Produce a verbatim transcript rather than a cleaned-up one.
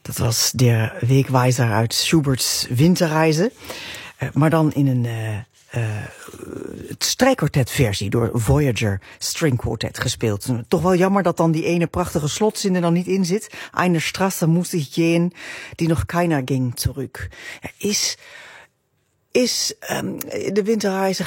Dat was de Wegweiser uit Schubert's Winterreise. Uh, maar dan in een uh, uh, strijkkwartetversie door Voyager String Quartet gespeeld. Toch wel jammer dat dan die ene prachtige slotzin er dan niet in zit. Eine Straße muss ich gehen, die nog keiner ging zurück. Er is... Is um, de Winterreise